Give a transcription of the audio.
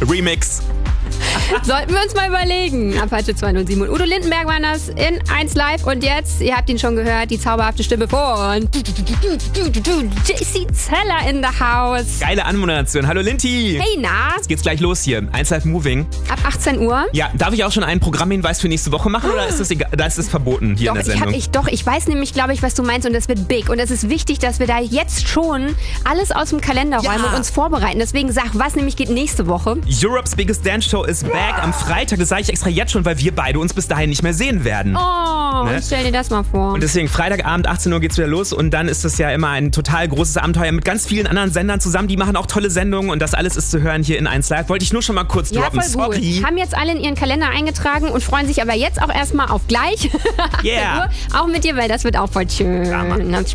Remix. Sollten wir uns mal überlegen. Apache 207 und Udo Lindenberg waren das in 1 Live. Und jetzt, ihr habt ihn schon gehört, die zauberhafte Stimme von JC Zeller in the house. Geile Anmoderation. Hallo Linti. Hey, na? Jetzt geht's gleich los hier. 1 Live Moving. Ab 18 Uhr? Ja, darf ich auch schon einen Programmhinweis für nächste Woche machen oder ist das egal? Da ist es verboten hier in der Sendung? Ich weiß nämlich, glaube ich, was du meinst und das wird big. Und es ist wichtig, dass wir da jetzt schon alles aus dem Kalender räumen und uns vorbereiten. Deswegen sag, was nämlich geht nächste Woche? Europe's Biggest Dance Show ist back am Freitag. Das sage ich extra jetzt schon, weil wir beide uns bis dahin nicht mehr sehen werden. Oh, stell dir das mal vor. Und deswegen Freitagabend, 18 Uhr geht's wieder los und dann ist das ja immer ein total großes Abenteuer mit ganz vielen anderen Sendern zusammen. Die machen auch tolle Sendungen und das alles ist zu hören hier in 1 Live. Wollte ich nur schon mal kurz droppen. Ja, voll Sorry. Gut. Haben jetzt alle in ihren Kalender eingetragen und freuen sich aber jetzt auch erstmal auf gleich. Yeah. Auch mit dir, weil das wird auch voll schön. Ja, Mann.